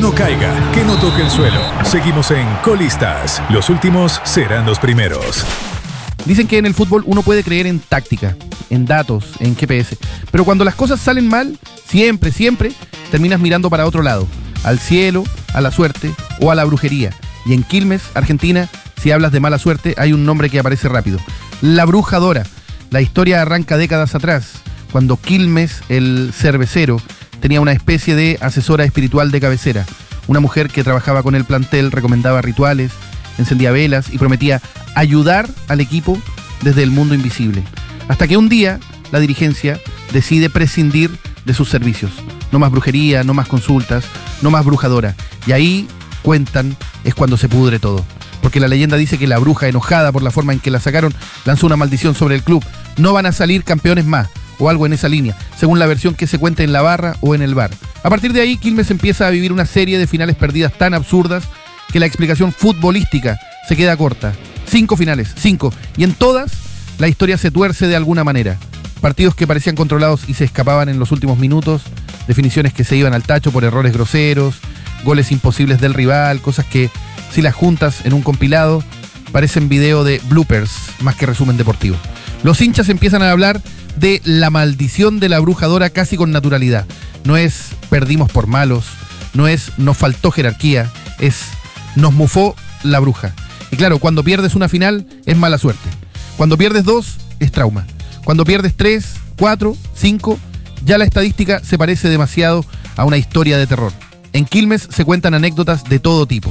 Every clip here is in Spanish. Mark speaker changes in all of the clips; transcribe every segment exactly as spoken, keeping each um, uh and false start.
Speaker 1: no caiga, que no toque el suelo. Seguimos en Colistas. Los últimos serán los primeros.
Speaker 2: Dicen que en el fútbol uno puede creer en táctica, en datos, en G P S. Pero cuando las cosas salen mal, siempre, siempre terminas mirando para otro lado. Al cielo, a la suerte o a la brujería. Y en Quilmes, Argentina, si hablas de mala suerte, hay un nombre que aparece rápido. La Brujadora. La historia arranca décadas atrás, cuando Quilmes, el cervecero, tenía una especie de asesora espiritual de cabecera. Una mujer que trabajaba con el plantel, recomendaba rituales, encendía velas y prometía ayudar al equipo desde el mundo invisible. Hasta que un día la dirigencia decide prescindir de sus servicios. No más brujería, no más consultas, no más brujadora. Y ahí, cuentan, es cuando se pudre todo. Porque la leyenda dice que la bruja, enojada por la forma en que la sacaron, lanzó una maldición sobre el club. No van a salir campeones más, o algo en esa línea, según la versión que se cuente en la barra o en el bar. A partir de ahí, Quilmes empieza a vivir una serie de finales perdidas tan absurdas que la explicación futbolística se queda corta. Cinco finales, cinco. Y en todas, la historia se tuerce de alguna manera. Partidos que parecían controlados y se escapaban en los últimos minutos, definiciones que se iban al tacho por errores groseros, goles imposibles del rival, cosas que, si las juntas en un compilado, parecen video de bloopers más que resumen deportivo. Los hinchas empiezan a hablar de la maldición de la Brujadora casi con naturalidad. No es perdimos por malos, no es nos faltó jerarquía, es nos mufó la bruja. Y claro, cuando pierdes una final es mala suerte. Cuando pierdes dos es trauma. Cuando pierdes tres, cuatro, cinco, ya la estadística se parece demasiado a una historia de terror. En Quilmes se cuentan anécdotas de todo tipo.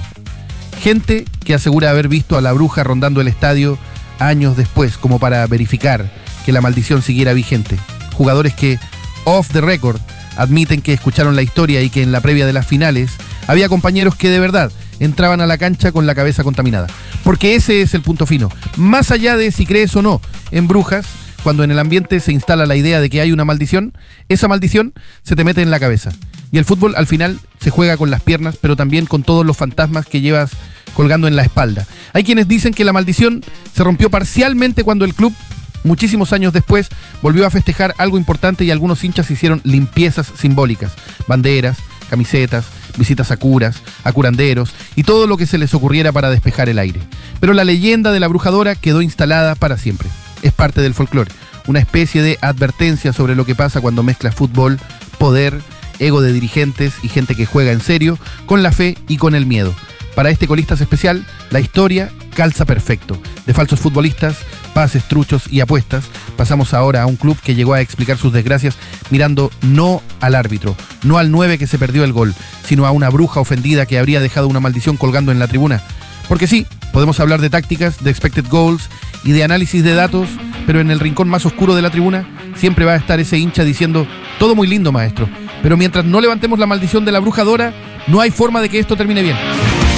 Speaker 2: Gente que asegura haber visto a la bruja rondando el estadio años después, como para verificar que la maldición siguiera vigente. Jugadores que, off the record, admiten que escucharon la historia y que en la previa de las finales había compañeros que de verdad entraban a la cancha con la cabeza contaminada. Porque ese es el punto fino. Más allá de si crees o no en brujas, cuando en el ambiente se instala la idea de que hay una maldición, esa maldición se te mete en la cabeza. Y el fútbol al final se juega con las piernas, pero también con todos los fantasmas que llevas colgando en la espalda. Hay quienes dicen que la maldición se rompió parcialmente cuando el club, muchísimos años después, volvió a festejar algo importante y algunos hinchas hicieron limpiezas simbólicas. Banderas, camisetas, visitas a curas, a curanderos y todo lo que se les ocurriera para despejar el aire. Pero la leyenda de la Brujadora quedó instalada para siempre. Es parte del folclore, una especie de advertencia sobre lo que pasa cuando mezclas fútbol, poder, ego de dirigentes y gente que juega en serio, con la fe y con el miedo. Para este Colistas especial, la historia calza perfecto. De falsos futbolistas, pases, truchos y apuestas, pasamos ahora a un club que llegó a explicar sus desgracias mirando no al árbitro, no al nueve que se perdió el gol, sino a una bruja ofendida que habría dejado una maldición colgando en la tribuna. Porque sí, podemos hablar de tácticas, de expected goals y de análisis de datos, pero en el rincón más oscuro de la tribuna siempre va a estar ese hincha diciendo: todo muy lindo, maestro, pero mientras no levantemos la maldición de la Brujadora, no hay forma de que esto termine bien.